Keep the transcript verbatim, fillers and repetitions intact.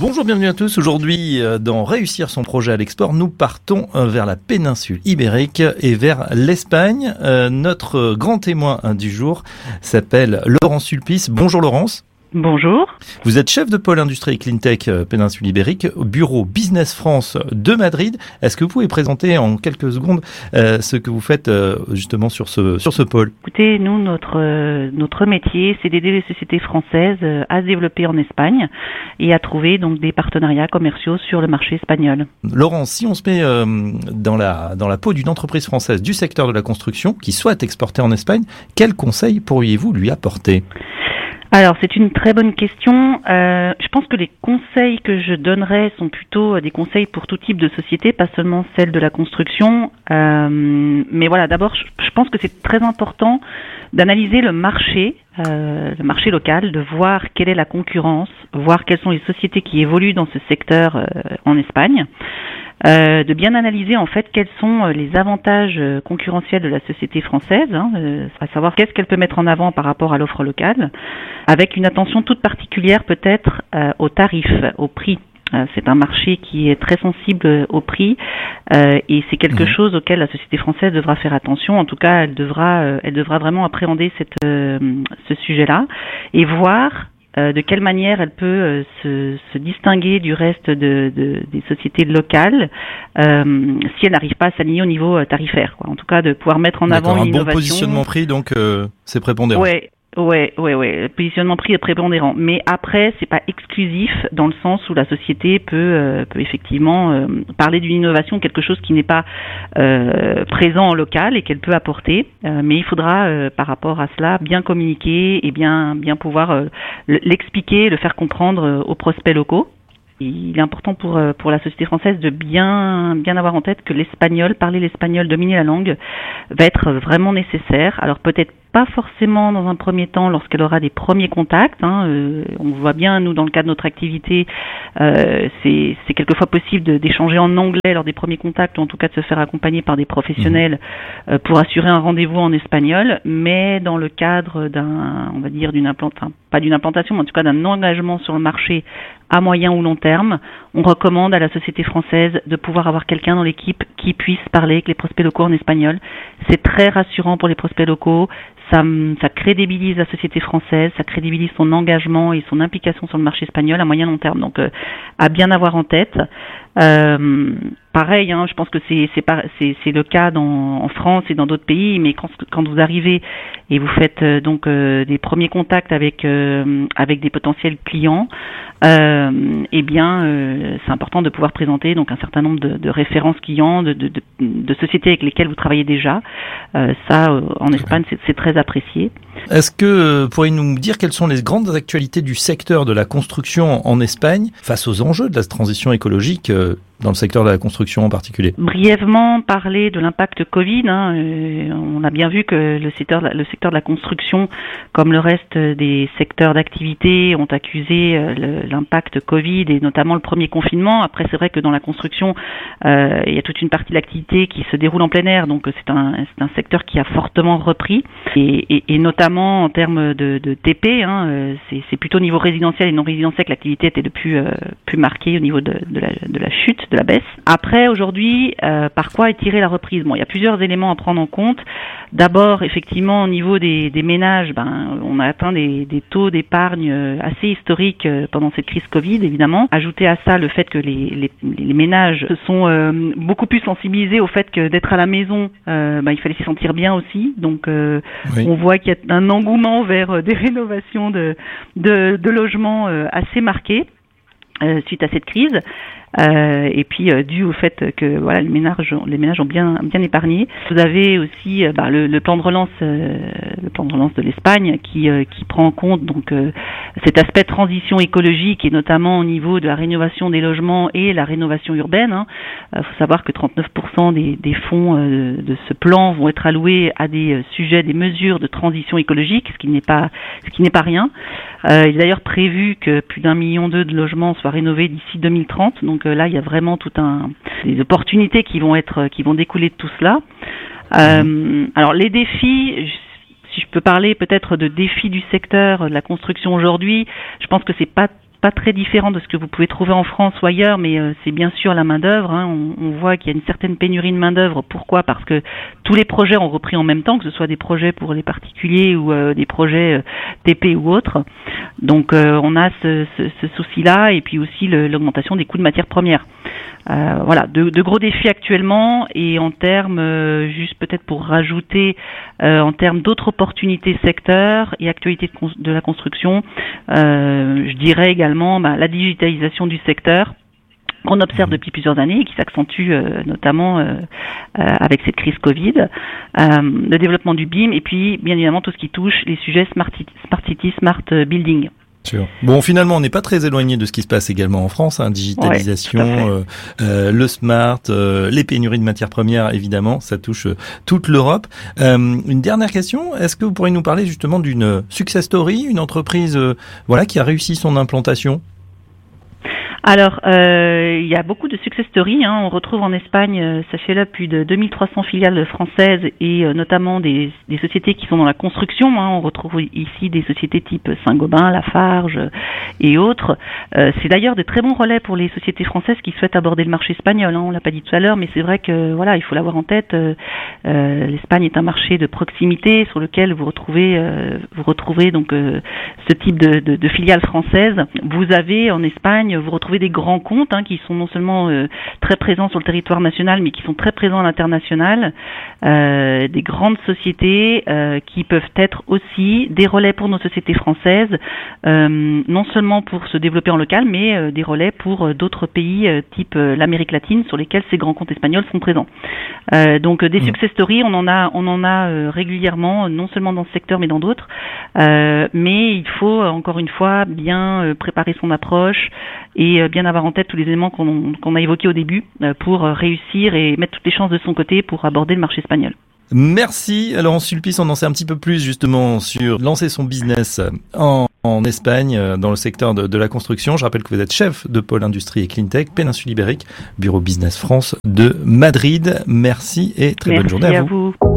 Bonjour, bienvenue à tous. Aujourd'hui, dans Réussir son projet à l'export, nous partons vers la péninsule ibérique et vers l'Espagne. Euh, notre grand témoin du jour s'appelle Laurence Sulpice. Bonjour Laurence. Bonjour. Vous êtes chef de pôle industrie et cleantech péninsule ibérique au bureau Business France de Madrid. Est-ce que vous pouvez présenter en quelques secondes euh, ce que vous faites euh, justement sur ce sur ce pôle? Écoutez, nous notre euh, notre métier, c'est d'aider les sociétés françaises euh, à se développer en Espagne et à trouver donc des partenariats commerciaux sur le marché espagnol. Laurent, si on se met euh, dans la dans la peau d'une entreprise française du secteur de la construction qui souhaite exporter en Espagne, quels conseils pourriez-vous lui apporter? Alors, c'est une très bonne question. Euh, je pense que les conseils que je donnerais sont plutôt des conseils pour tout type de société, pas seulement celle de la construction. Euh, mais voilà, d'abord, je, je pense que c'est très important d'analyser le marché, euh, le marché local, de voir quelle est la concurrence, voir quelles sont les sociétés qui évoluent dans ce secteur euh, en Espagne. Euh, de bien analyser en fait quels sont les avantages concurrentiels de la société française, hein, euh, à savoir qu'est-ce qu'elle peut mettre en avant par rapport à l'offre locale, avec une attention toute particulière peut-être euh, aux tarifs, au prix. Euh, c'est un marché qui est très sensible au prix euh, et c'est quelque mmh. chose auquel la société française devra faire attention. En tout cas, elle devra, euh, elle devra vraiment appréhender cette, euh, ce sujet-là et voir Euh, de quelle manière elle peut euh, se, se distinguer du reste de, de, des sociétés locales euh, si elle n'arrive pas à s'aligner au niveau euh, tarifaire, quoi. En tout cas, de pouvoir mettre en D'accord, avant une un bon innovation. positionnement prix, donc euh, c'est prépondérant. Ouais. Ouais, ouais, ouais. Le positionnement prix est prépondérant. Mais après, c'est pas exclusif dans le sens où la société peut, euh, peut effectivement euh, parler d'une innovation, quelque chose qui n'est pas euh, présent en local et qu'elle peut apporter. Euh, mais il faudra, euh, par rapport à cela, bien communiquer et bien, bien pouvoir euh, l'expliquer, le faire comprendre euh, aux prospects locaux. Il est important pour pour la société française de bien bien avoir en tête que l'espagnol, parler l'espagnol, dominer la langue, va être vraiment nécessaire. Alors peut-être pas forcément dans un premier temps lorsqu'elle aura des premiers contacts. Hein, euh, on voit bien, nous, dans le cadre de notre activité, euh, c'est, c'est quelquefois possible de, d'échanger en anglais lors des premiers contacts, ou en tout cas de se faire accompagner par des professionnels euh, pour assurer un rendez-vous en espagnol. Mais dans le cadre d'un, on va dire, d'une implantation, pas d'une implantation, mais en tout cas d'un engagement sur le marché à moyen ou long terme, on recommande à la société française de pouvoir avoir quelqu'un dans l'équipe qui puisse parler avec les prospects locaux en espagnol. C'est très rassurant pour les prospects locaux. Ça, ça crédibilise la société française, ça crédibilise son engagement et son implication sur le marché espagnol à moyen long terme. Donc, euh, à bien avoir en tête. Euh, pareil, hein, je pense que c'est c'est, pas, c'est c'est le cas dans, en France et dans d'autres pays. Mais quand quand vous arrivez et vous faites euh, donc euh, des premiers contacts avec euh, avec des potentiels clients, euh, eh bien, euh, c'est important de pouvoir présenter donc un certain nombre de, de références clients, de, de, de, de sociétés avec lesquelles vous travaillez déjà. Euh, ça, euh, en Espagne, c'est, c'est très apprécié. Est-ce que euh, pourriez-vous nous dire quelles sont les grandes actualités du secteur de la construction en Espagne face aux enjeux de la transition écologique euh, dans le secteur de la construction en particulier? Brièvement parler de l'impact Covid. Hein, euh, on a bien vu que le secteur, le secteur de la construction, comme le reste des secteurs d'activité, ont accusé euh, le, l'impact Covid et notamment le premier confinement. Après, c'est vrai que dans la construction, euh, il y a toute une partie de l'activité qui se déroule en plein air, donc c'est un, c'est un secteur qui a fortement repris et, et, et notamment en termes de, de T P, hein, euh, c'est, c'est plutôt au niveau résidentiel et non résidentiel que l'activité était le plus, euh, plus marquée au niveau de, de, la, de la chute, de la baisse. Après, aujourd'hui, euh, par quoi est tirée la reprise? Bon, il y a plusieurs éléments à prendre en compte. D'abord, effectivement, au niveau des, des ménages, ben, on a atteint des, des taux d'épargne assez historiques pendant cette crise Covid, évidemment. Ajouter à ça le fait que les, les, les ménages se sont euh, beaucoup plus sensibilisés au fait que d'être à la maison, euh, ben, il fallait s'y sentir bien aussi. Donc, euh, oui. On voit qu'il y a un engouement vers des rénovations de, de, de logements euh, assez marqué euh, suite à cette crise. Euh, et puis euh, dû au fait que voilà les ménages les ménages ont bien bien épargné. Vous avez aussi euh, bah, le, le plan de relance euh, le plan de relance de l'Espagne qui euh, qui prend en compte donc euh, cet aspect de transition écologique et notamment au niveau de la rénovation des logements et la rénovation urbaine. Hein. Euh, faut savoir que trente-neuf pour cent des des fonds euh, de ce plan vont être alloués à des euh, sujets, des mesures de transition écologique, ce qui n'est pas ce qui n'est pas rien. Euh, il est d'ailleurs prévu que plus d'un million deux de logements soient rénovés d'ici deux mille trente. Donc Donc là, il y a vraiment tout un des opportunités qui vont être qui vont découler de tout cela. Euh, alors les défis, si je peux parler peut-être de défis du secteur de la construction aujourd'hui, je pense que c'est pas pas très différent de ce que vous pouvez trouver en France ou ailleurs, mais euh, c'est bien sûr la main-d'œuvre. Hein. On, on voit qu'il y a une certaine pénurie de main-d'œuvre. Pourquoi ? Parce que tous les projets ont repris en même temps, que ce soit des projets pour les particuliers ou euh, des projets euh, T P ou autres. Donc euh, on a ce, ce, ce souci-là, et puis aussi le, l'augmentation des coûts de matières premières. Euh, voilà, de, de gros défis actuellement, et en termes, euh, juste peut-être pour rajouter, euh, en termes d'autres opportunités secteurs et actualités de, de la construction, euh, je dirais également bah, la digitalisation du secteur qu'on observe depuis plusieurs années et qui s'accentue euh, notamment euh, euh, avec cette crise Covid, euh, le développement du B I M, et puis bien évidemment tout ce qui touche les sujets Smart City, Smart, City, Smart Building. Sûr. Bon, finalement, on n'est pas très éloigné de ce qui se passe également en France, hein, digitalisation, ouais, euh, euh, le smart, euh, les pénuries de matières premières, évidemment, ça touche euh, toute l'Europe. Euh, une dernière question, est-ce que vous pourriez nous parler justement d'une success story, une entreprise euh, voilà, qui a réussi son implantation ? Alors, euh, il y a beaucoup de success stories. Hein. On retrouve en Espagne, euh, sachez-le, plus de deux mille trois cents filiales françaises et euh, notamment des, des sociétés qui sont dans la construction. Hein. On retrouve ici des sociétés type Saint-Gobain, Lafarge euh, et autres. Euh, c'est d'ailleurs de très bons relais pour les sociétés françaises qui souhaitent aborder le marché espagnol. Hein. On l'a pas dit tout à l'heure, mais c'est vrai que voilà, il faut l'avoir en tête. Euh, euh, L'Espagne est un marché de proximité sur lequel vous retrouvez, euh, vous retrouvez donc euh, ce type de, de, de filiales françaises. Vous avez en Espagne, vous retrouvez des grands comptes hein, qui sont non seulement euh, très présents sur le territoire national, mais qui sont très présents à l'international, euh, des grandes sociétés euh, qui peuvent être aussi des relais pour nos sociétés françaises, euh, non seulement pour se développer en local, mais euh, des relais pour euh, d'autres pays euh, type euh, l'Amérique latine, sur lesquels ces grands comptes espagnols sont présents. Euh, donc des mmh. success stories, on en a, on en a euh, régulièrement, non seulement dans ce secteur, mais dans d'autres. Euh, mais il faut encore une fois bien euh, préparer son approche et euh, bien avoir en tête tous les éléments qu'on, qu'on a évoqués au début euh, pour réussir et mettre toutes les chances de son côté pour aborder le marché espagnol. Merci. Alors en Sulpice, on en sait un petit peu plus justement sur lancer son business en, en Espagne dans le secteur de, de la construction. Je rappelle que vous êtes chef de pôle industrie et cleantech Péninsule Ibérique, bureau Business France de Madrid. Merci et très Merci bonne journée à vous. À vous.